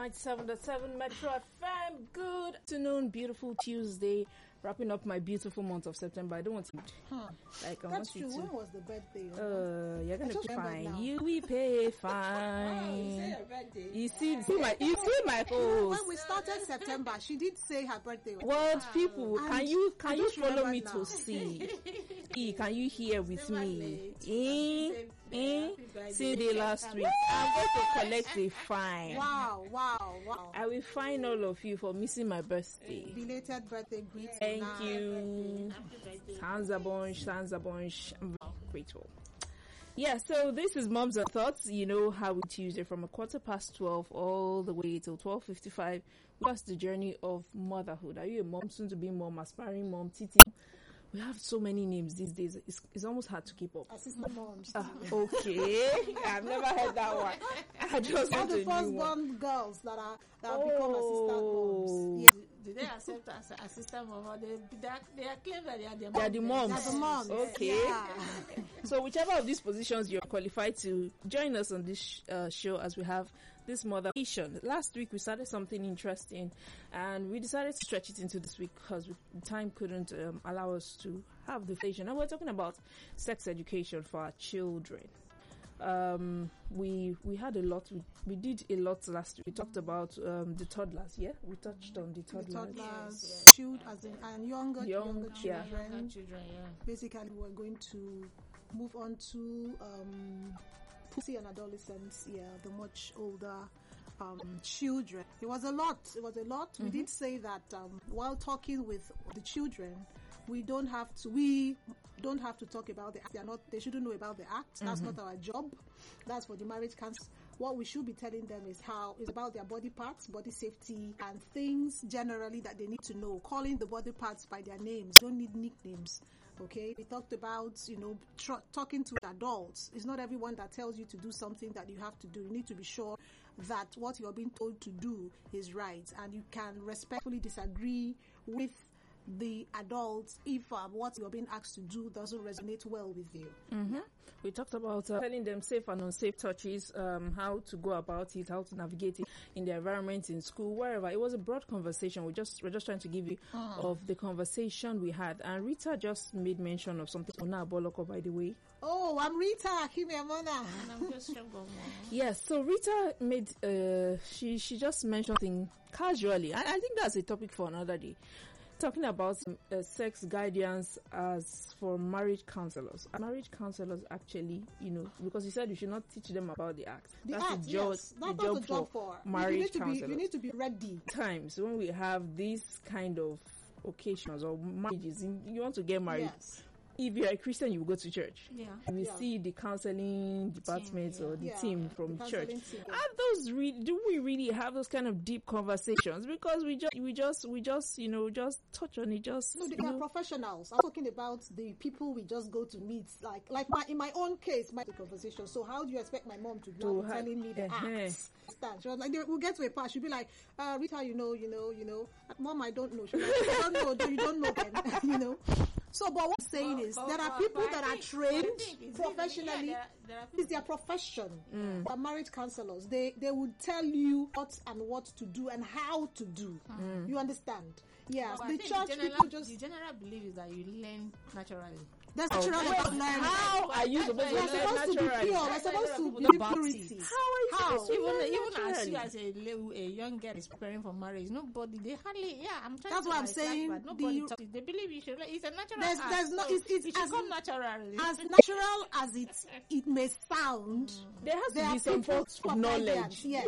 97.7 Metro FM. Good afternoon, beautiful Tuesday. Wrapping up my beautiful month of September. I don't want to. That's true. When was the birthday? You're gonna be fine. You will pay fine. You see my post. When we started September, she did say her birthday. What people? Can you follow me to see? Can you hear with me? See the last week. I'm going to collect a fine. Wow. I will fine all of you for missing my birthday. Belated birthday greetings. Thank you. Sounds a bunch. I'm grateful. Yeah, so this is Moms and Thoughts. You know how we Tuesday from 12:15 all the way till 12:55. That's the journey of motherhood. Are you a mom, soon to be mom, aspiring mom, titi? We have so many names these days. It's almost hard to keep up. Assistant moms. Okay. I've never heard that one. I just want the first-born girls that become assistant moms. Yeah. Do they accept as assistant mom or they are claim that they are the moms? They are the moms. They are the moms. Okay. Yeah. So whichever of these positions you're qualified to, join us on this show as we have this motivation. Last week we started something interesting and we decided to stretch it into this week because time couldn't allow us to have the station. And we're talking about sex education for our children. We had a lot. We did a lot last week. We talked about the toddlers. Yeah, we touched on the toddlers. Yes. Children, and younger children. Yeah. Basically, we're going to move on to pussy and adolescents. Yeah, the much older children. It was a lot. Mm-hmm. We did say that while talking with the children, we don't have to talk about the act. They shouldn't know about the act. That's not our job. That's for the marriage council. What we should be telling them is about their body parts, body safety, and things generally that they need to know. Calling the body parts by their names. Don't need nicknames. Okay, we talked about, talking to adults. It's not everyone that tells you to do something that you have to do. You need to be sure that what you're being told to do is right, and you can respectfully disagree with the adults if what you're being asked to do doesn't resonate well with you. Mm-hmm. We talked about telling them safe and unsafe touches, how to go about it, how to navigate it in the environment, in school, wherever. It was a broad conversation. We're just trying to give you of the conversation we had. And Rita just made mention of something. Ona Boloko, by the way. Oh, I'm Rita Kimemona. And I'm just Yes, so Rita made she just mentioned something casually. I think that's a topic for another day. Talking about sex guidance as for marriage counselors. Marriage counselors actually, because you said you should not teach them about the act. That's the job for marriage counselors. You need to be ready. Times when we have these kind of occasions or marriages, you want to get married. Yes. If you're a Christian, you will go to church. Yeah. We see the counseling department or the team from church. Team. Do we really have those kind of deep conversations? Because we just touch on it. No, they are professionals. I'm talking about the people we just go to meet. In my own case, my conversation. So how do you expect my mom to be telling me the acts? She was like, we'll get to a part. She'll be like, Rita, Mom, I don't know. She'll be like, I don't know. You don't know then, So, but what I'm saying is, there are people that are trained professionally. It's their profession. The marriage counselors, they would tell you what to do and how to do. You understand? Yeah. The church people just... The general belief is that you learn naturally. That's natural. How are you supposed to learn naturally? We're supposed to be purity. How? Even as a young girl is preparing for marriage, nobody, they hardly, I'm trying That's to what I'm saying. They believe you should, it's a natural there's no, it should come naturally. As natural as it may sound, there has to be some form of knowledge. Yes.